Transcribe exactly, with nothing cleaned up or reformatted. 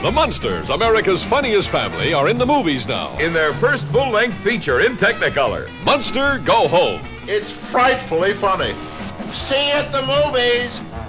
The Munsters, America's funniest family, are in the movies now. In their first full-length feature in Technicolor. Munster, Go Home. It's frightfully funny. See you at the movies.